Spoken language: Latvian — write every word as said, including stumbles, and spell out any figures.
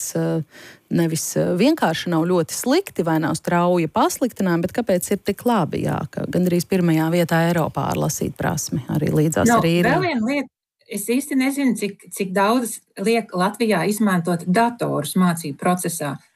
nevis vienkārši nav ļoti slikti vai nav strauji pasliktinājumi, bet kāpēc ir tik labi, jā, ka gandrīz pirmajā vietā Eiropā ar lasīt prasmi, arī līdzās no, ar īriju? Vēl viena lieta, es īsti nezinu, cik, cik daudz liek Latvijā izmantot datorus mācību procesā.